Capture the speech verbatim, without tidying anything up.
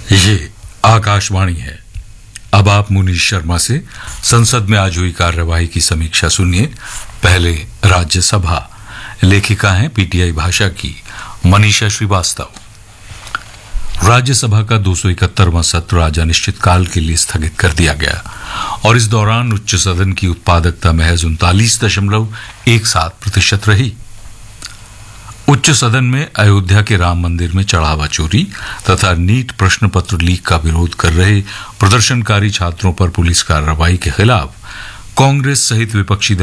ये आकाशवाणी है। अब आप मुनीश शर्मा से संसद में आज हुई कार्यवाही की समीक्षा सुनिए। पहले राज्यसभा। लेखिका हैं पीटीआई भाषा की मनीषा श्रीवास्तव। राज्यसभा का दो सौ इकहत्तरवां सत्र आज अनिश्चितकाल के लिए स्थगित कर दिया गया और इस दौरान उच्च सदन की उत्पादकता महज उनतालीस दशमलव एक सात प्रतिशत रही। उच्च सदन में अयोध्या के राम मंदिर में चढ़ावा चोरी तथा नीट प्रश्न पत्र लीक का विरोध कर रहे प्रदर्शनकारी छात्रों पर पुलिस कार्रवाई के खिलाफ कांग्रेस सहित विपक्षी